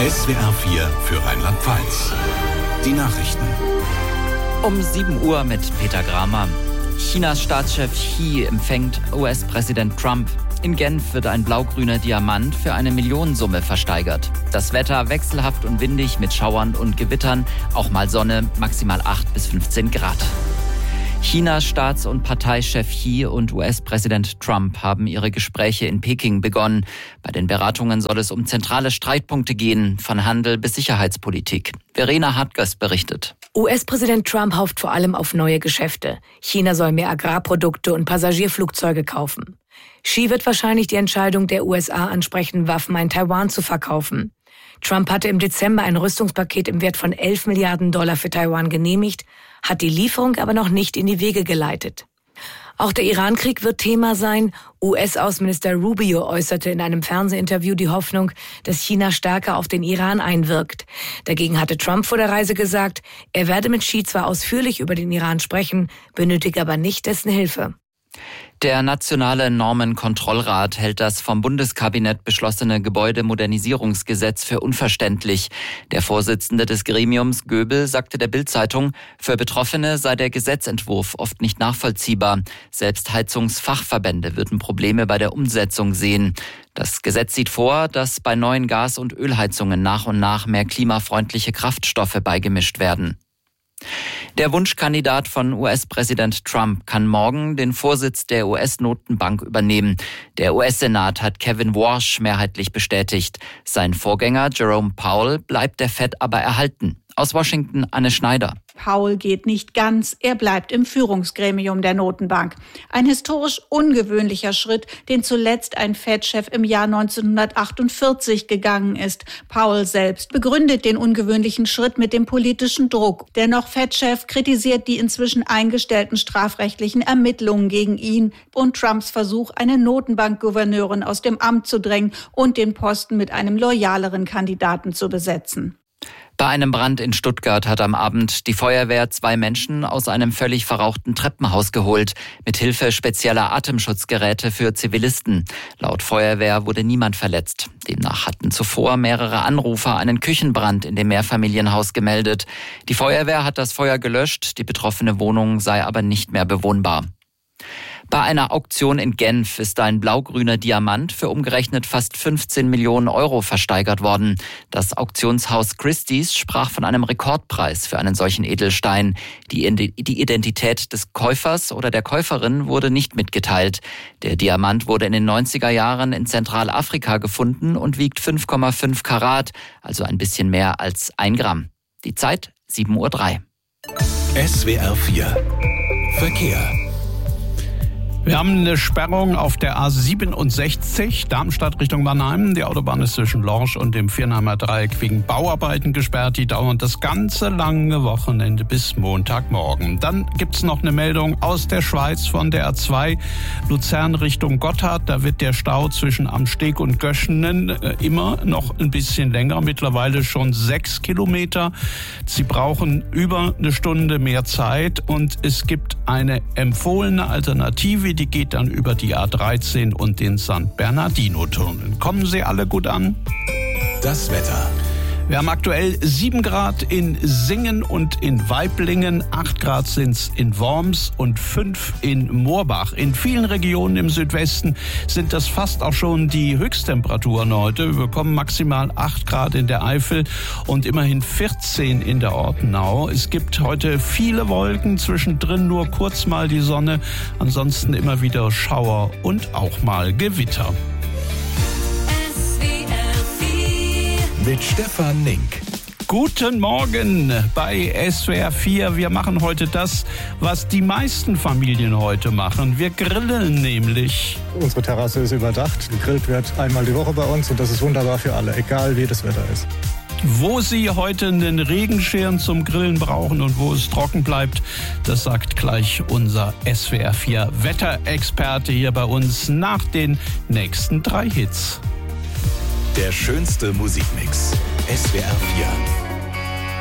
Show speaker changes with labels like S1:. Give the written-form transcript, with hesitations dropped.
S1: SWR 4 für Rheinland-Pfalz. Die Nachrichten.
S2: Um 7 Uhr mit Peter Gramer. Chinas Staatschef Xi empfängt US-Präsident Trump. In Genf wird ein blau-grüner Diamant für eine Millionensumme versteigert. Das Wetter wechselhaft und windig mit Schauern und Gewittern. Auch mal Sonne, maximal 8 bis 15 Grad. Chinas Staats- und Parteichef Xi und US-Präsident Trump haben ihre Gespräche in Peking begonnen. Bei den Beratungen soll es um zentrale Streitpunkte gehen, von Handel bis Sicherheitspolitik. Verena Hartgers berichtet.
S3: US-Präsident Trump hofft vor allem auf neue Geschäfte. China soll mehr Agrarprodukte und Passagierflugzeuge kaufen. Xi wird wahrscheinlich die Entscheidung der USA ansprechen, Waffen an Taiwan zu verkaufen. Trump hatte im Dezember ein Rüstungspaket im Wert von 11 Milliarden Dollar für Taiwan genehmigt, hat die Lieferung aber noch nicht in die Wege geleitet. Auch der Iran-Krieg wird Thema sein. US-Außenminister Rubio äußerte in einem Fernsehinterview die Hoffnung, dass China stärker auf den Iran einwirkt. Dagegen hatte Trump vor der Reise gesagt, er werde mit Xi zwar ausführlich über den Iran sprechen, benötige aber nicht dessen Hilfe.
S2: Der Nationale Normenkontrollrat hält das vom Bundeskabinett beschlossene Gebäudemodernisierungsgesetz für unverständlich. Der Vorsitzende des Gremiums, Göbel, sagte der Bild-Zeitung, für Betroffene sei der Gesetzentwurf oft nicht nachvollziehbar. Selbst Heizungsfachverbände würden Probleme bei der Umsetzung sehen. Das Gesetz sieht vor, dass bei neuen Gas- und Ölheizungen nach und nach mehr klimafreundliche Kraftstoffe beigemischt werden. Der Wunschkandidat von US-Präsident Trump kann morgen den Vorsitz der US-Notenbank übernehmen. Der US-Senat hat Kevin Warsh mehrheitlich bestätigt. Sein Vorgänger Jerome Powell bleibt der Fed aber erhalten. Aus Washington Anne Schneider.
S4: Powell geht nicht ganz, er bleibt im Führungsgremium der Notenbank. Ein historisch ungewöhnlicher Schritt, den zuletzt ein Fed-Chef im Jahr 1948 gegangen ist. Powell selbst begründet den ungewöhnlichen Schritt mit dem politischen Druck. Der noch Fed-Chef kritisiert die inzwischen eingestellten strafrechtlichen Ermittlungen gegen ihn und Trumps Versuch, eine Notenbankgouverneurin aus dem Amt zu drängen und den Posten mit einem loyaleren Kandidaten zu besetzen.
S2: Bei einem Brand in Stuttgart hat am Abend die Feuerwehr 2 Menschen aus einem völlig verrauchten Treppenhaus geholt, mit Hilfe spezieller Atemschutzgeräte für Zivilisten. Laut Feuerwehr wurde niemand verletzt. Demnach hatten zuvor mehrere Anrufer einen Küchenbrand in dem Mehrfamilienhaus gemeldet. Die Feuerwehr hat das Feuer gelöscht, die betroffene Wohnung sei aber nicht mehr bewohnbar. Bei einer Auktion in Genf ist ein blau-grüner Diamant für umgerechnet fast 15 Millionen Euro versteigert worden. Das Auktionshaus Christie's sprach von einem Rekordpreis für einen solchen Edelstein. Die Identität des Käufers oder der Käuferin wurde nicht mitgeteilt. Der Diamant wurde in den 90er Jahren in Zentralafrika gefunden und wiegt 5,5 Karat, also ein bisschen mehr als 1 Gramm. Die Zeit 7:03 Uhr.
S1: SWR 4 Verkehr.
S5: Wir haben eine Sperrung auf der A67 Darmstadt Richtung Mannheim. Die Autobahn ist zwischen Lorsch und dem Viernheimer Dreieck wegen Bauarbeiten gesperrt. Die dauern das ganze lange Wochenende bis Montagmorgen. Dann gibt's noch eine Meldung aus der Schweiz von der A2 Luzern Richtung Gotthard. Da wird der Stau zwischen Amsteg und Göschenen immer noch ein bisschen länger. Mittlerweile schon 6 Kilometer. Sie brauchen über eine Stunde mehr Zeit und es gibt eine empfohlene Alternative. Die geht dann über die A13 und den San Bernardino-Tunnel. Kommen Sie alle gut an?
S1: Das Wetter.
S5: Wir haben aktuell 7 Grad in Singen und in Waiblingen, 8 Grad sind's in Worms und 5 in Moorbach. In vielen Regionen im Südwesten sind das fast auch schon die Höchsttemperaturen heute. Wir bekommen maximal 8 Grad in der Eifel und immerhin 14 in der Ortenau. Es gibt heute viele Wolken, zwischendrin nur kurz mal die Sonne, ansonsten immer wieder Schauer und auch mal Gewitter.
S1: Mit Stefan Nink.
S5: Guten Morgen bei SWR 4. Wir machen heute das, was die meisten Familien heute machen. Wir grillen nämlich.
S6: Unsere Terrasse ist überdacht. Gegrillt wird einmal die Woche bei uns und das ist wunderbar für alle, egal wie das Wetter ist.
S5: Wo Sie heute einen Regenschirm zum Grillen brauchen und wo es trocken bleibt, das sagt gleich unser SWR 4 Wetterexperte hier bei uns nach den nächsten 3 Hits.
S1: Der schönste Musikmix. SWR 4.